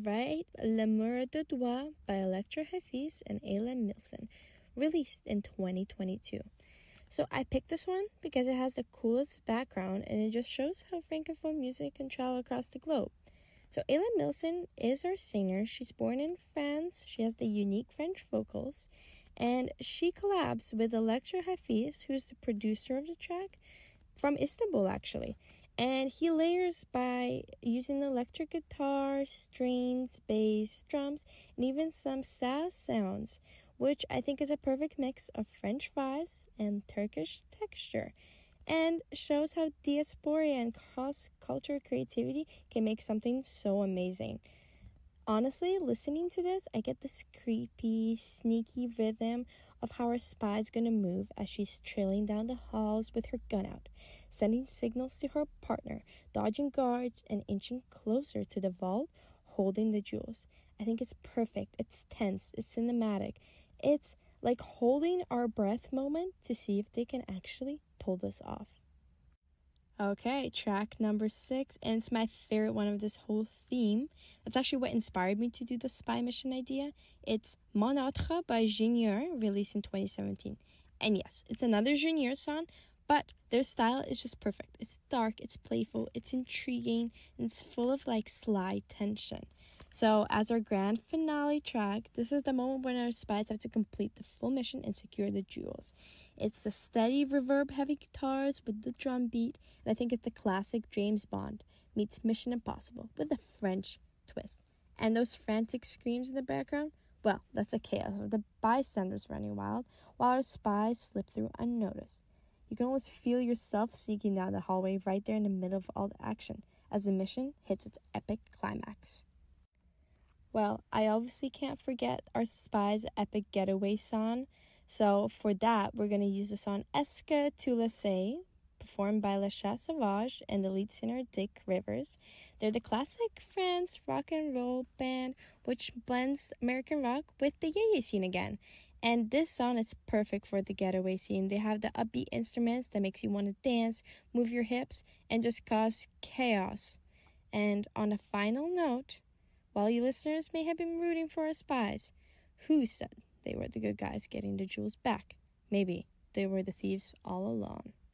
right, L'amour de toi by Electra Hafiz and Ayla Milson, released in 2022. So I picked this one because it has the coolest background and it just shows how Francophone music can travel across the globe. So Ayla Milson is our singer. She's born in France. She has the unique French vocals. And she collabs with Electra Hafiz, who's the producer of the track, from Istanbul actually. And he layers by using electric guitar, strings, bass, drums, and even some sass sounds, which I think is a perfect mix of French vibes and Turkish texture, and shows how diaspora and cross-cultural creativity can make something so amazing. Honestly, listening to this, I get this creepy, sneaky rhythm of how our spy's gonna move as she's trailing down the halls with her gun out, sending signals to her partner, dodging guards, and inching closer to the vault, holding the jewels. I think it's perfect, it's tense, it's cinematic. It's like holding our breath moment to see if they can actually pull this off. Okay, track number 6, and it's my favorite one of this whole theme. That's actually what inspired me to do the spy mission idea. It's Mon Autre by Junior, released in 2017. And yes, it's another Junior song, but their style is just perfect. It's dark, it's playful, it's intriguing, and it's full of like sly tension. So as our grand finale track, this is the moment when our spies have to complete the full mission and secure the jewels. It's the steady reverb-heavy guitars with the drum beat, and I think it's the classic James Bond meets Mission Impossible with a French twist. And those frantic screams in the background, well, that's the chaos of the bystanders running wild, while our spies slip through unnoticed. You can almost feel yourself sneaking down the hallway right there in the middle of all the action as the mission hits its epic climax. Well, I obviously can't forget our spy's epic getaway song. So for that, we're going to use the song Est-ce que tu le sais, performed by Les Chats Sauvages and the lead singer Dick Rivers. They're the classic French rock and roll band, which blends American rock with the yeye scene again. And this song is perfect for the getaway scene. They have the upbeat instruments that makes you want to dance, move your hips, and just cause chaos. And on a final note, while you listeners may have been rooting for our spies, who said they were the good guys getting the jewels back? Maybe they were the thieves all along.